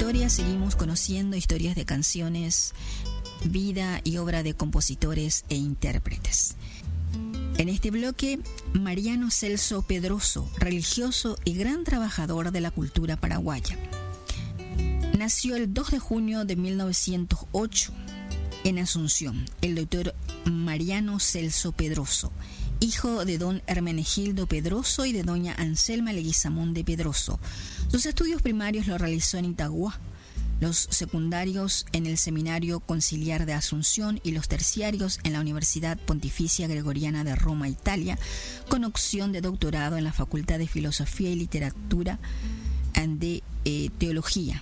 historia seguimos conociendo historias de canciones, vida y obra de compositores e intérpretes. En este bloque, Mariano Celso Pedroso, religioso y gran trabajador de la cultura paraguaya. Nació el 2 de junio de 1908 en Asunción, el doctor Mariano Celso Pedroso, hijo de don Hermenegildo Pedroso y de doña Anselma Leguizamón de Pedroso. Sus estudios primarios los realizó en Itagua, los secundarios en el Seminario Conciliar de Asunción y los terciarios en la Universidad Pontificia Gregoriana de Roma, Italia, con opción de doctorado en la Facultad de Filosofía y Literatura de Teología.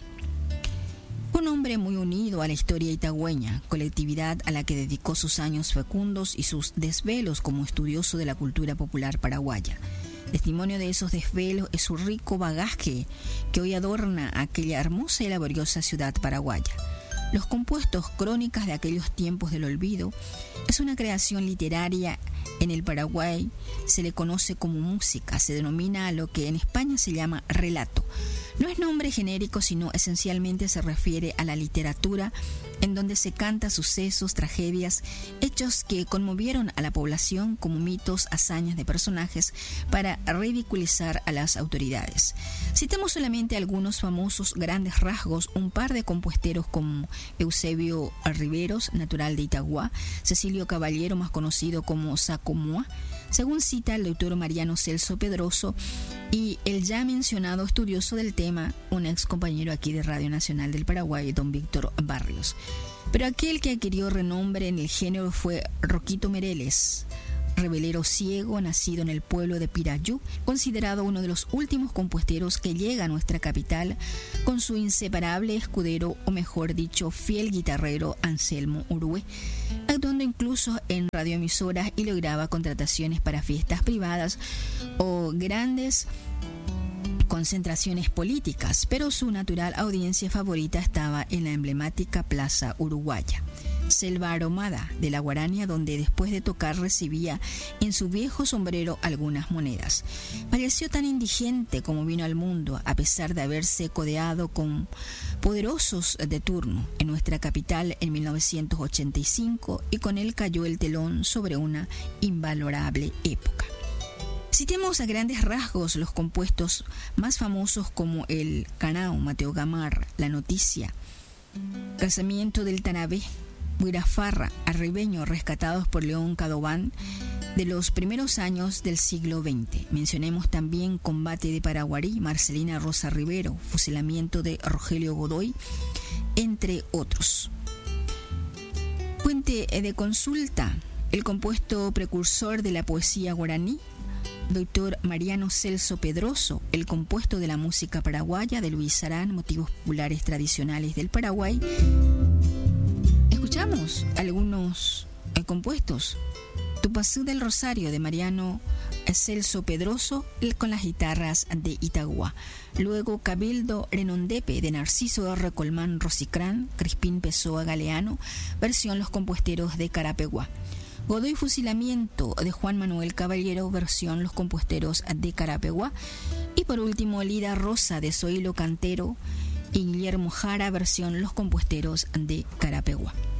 Un hombre muy unido a la historia itagüeña, colectividad a la que dedicó sus años fecundos y sus desvelos como estudioso de la cultura popular paraguaya. Testimonio de esos desvelos es su rico bagaje que hoy adorna aquella hermosa y laboriosa ciudad paraguaya. Los compuestos Crónicas de aquellos tiempos del olvido es una creación literaria. En el Paraguay se le conoce como música, se denomina a lo que en España se llama relato. No es nombre genérico, sino esencialmente se refiere a la literatura en donde se canta sucesos, tragedias, hechos que conmovieron a la población como mitos, hazañas de personajes para ridiculizar a las autoridades. Citemos solamente algunos famosos grandes rasgos, un par de compuesteros como Eusebio Riveros, natural de Itagua, Cecilio Caballero, más conocido como Sacomua, según cita el doctor Mariano Celso Pedroso, y el ya mencionado estudioso del tema, un ex compañero aquí de Radio Nacional del Paraguay, don Víctor Barrios. Pero aquel que adquirió renombre en el género fue Roquito Mereles, rebelero ciego, nacido en el pueblo de Pirayú, considerado uno de los últimos compuesteros que llega a nuestra capital, con su inseparable escudero, o mejor dicho, fiel guitarrero Anselmo Urue, actuando incluso en radioemisoras y lograba contrataciones para fiestas privadas o grandes concentraciones políticas, pero su natural audiencia favorita estaba en la emblemática Plaza Uruguaya, selva aromada de la Guarania, donde después de tocar recibía en su viejo sombrero algunas monedas. Falleció tan indigente como vino al mundo, a pesar de haberse codeado con poderosos de turno en nuestra capital en 1985, y con él cayó el telón sobre una invalorable época. Citemos a grandes rasgos los compuestos más famosos como el Canao, Mateo Gamarra, La Noticia, Casamiento del Tanabé, Huirafarra, Arribeño, rescatados por León Cadován de los primeros años del siglo XX. Mencionemos también Combate de Paraguarí, Marcelina Rosa Rivero, Fusilamiento de Rogelio Godoy, entre otros. Fuente de consulta: el compuesto precursor de la poesía guaraní, doctor Mariano Celso Pedroso, el compuesto de la música paraguaya de Luis Sarán, motivos populares tradicionales del Paraguay. Escuchamos algunos compuestos. Tupacú del Rosario de Mariano Celso Pedroso con las guitarras de Itagua. Luego Cabildo Renondepe de Narciso R. Colmán Rosicrán, Crispín Pessoa Galeano, versión Los Compuesteros de Carapeguá. Godoy Fusilamiento de Juan Manuel Caballero, versión Los Compuesteros de Carapeguá. Y por último, Lira Rosa de Zoilo Cantero y Guillermo Jara, versión Los Compuesteros de Carapeguá.